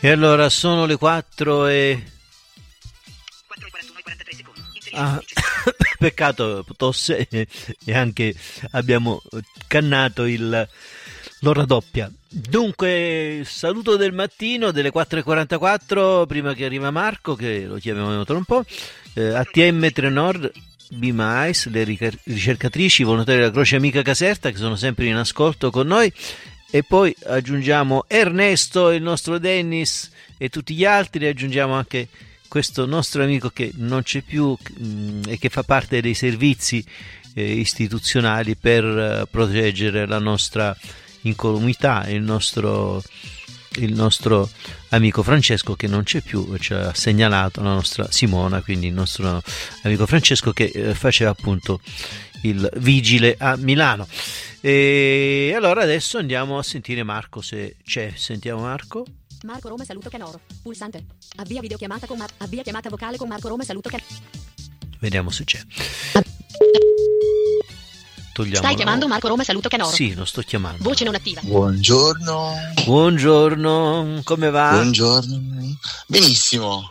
E allora sono le 4 e 4:41 e 43 secondi. ah, peccato, tosse e anche abbiamo cannato l'ora doppia. Dunque, saluto del mattino delle 4:44 prima che arriva Marco, che lo chiamiamo tra un po'. ATM Trenord, BMAIS, le ricercatrici volontari della Croce Amica Caserta che sono sempre in ascolto con noi, e poi aggiungiamo Ernesto, il nostro Dennis e tutti gli altri, aggiungiamo anche questo nostro amico che non c'è più e che fa parte dei servizi istituzionali per proteggere la nostra incolumità, il nostro amico Francesco che non c'è più, ci ha segnalato la nostra Simona, quindi il nostro amico Francesco che faceva appunto il vigile a Milano. E allora adesso andiamo a sentire Marco, se c'è. Sentiamo Marco. Marco Roma, saluto Canoro. Pulsante. Avvia videochiamata con avvia chiamata vocale con Marco Roma, saluto Canoro. Vediamo se c'è. Togliamo. Stai chiamando Marco Roma, saluto Canoro? Sì, lo sto chiamando. Voce non attiva. Buongiorno. Buongiorno, come va? Buongiorno. Benissimo.